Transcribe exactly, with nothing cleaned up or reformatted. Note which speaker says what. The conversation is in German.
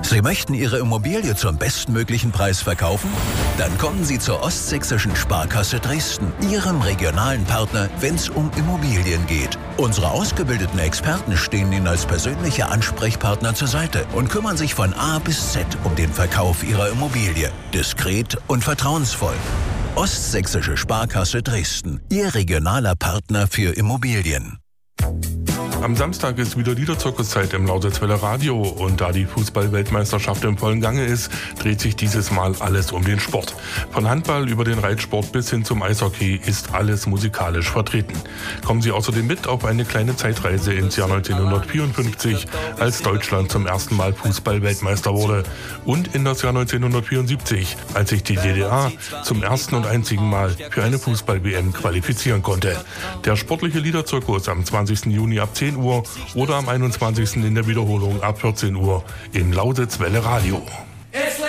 Speaker 1: Sie möchten Ihre Immobilie zum bestmöglichen Preis verkaufen? Dann kommen Sie zur Ostsächsischen Sparkasse Dresden, Ihrem regionalen Partner, wenn es um Immobilien geht. Unsere ausgebildeten Experten stehen Ihnen als persönliche Ansprechpartner zur Seite und kümmern sich von A bis Z um den Verkauf Ihrer Immobilie. Diskret und vertrauensvoll. Ostsächsische Sparkasse Dresden, Ihr regionaler Partner für Immobilien.
Speaker 2: Am Samstag ist wieder Liederzirkuszeit im Lausitzwelle Radio und da die Fußball-Weltmeisterschaft im vollen Gange ist, dreht sich dieses Mal alles um den Sport. Von Handball über den Reitsport bis hin zum Eishockey ist alles musikalisch vertreten. Kommen Sie außerdem mit auf eine kleine Zeitreise ins Jahr neunzehnhundertvierundfünfzig, als Deutschland zum ersten Mal Fußball-Weltmeister wurde, und in das Jahr neunzehnhundertvierundsiebzig, als sich die D D R zum ersten und einzigen Mal für eine Fußball-W M qualifizieren konnte. Der sportliche Liederzirkus am zwanzigsten Juni ab zehn Uhr oder am einundzwanzigsten in der Wiederholung ab vierzehn Uhr im Lausitzwelle Radio.